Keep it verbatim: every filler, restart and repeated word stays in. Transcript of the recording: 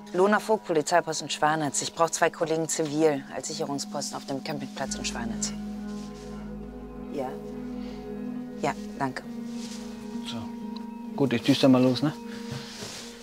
Lohner Vogt, Polizeipost in Schwanitz. Ich brauche zwei Kollegen zivil als Sicherungsposten auf dem Campingplatz in Schwanitz. Ja? Ja, danke. So. Gut, ich düster mal los, ne?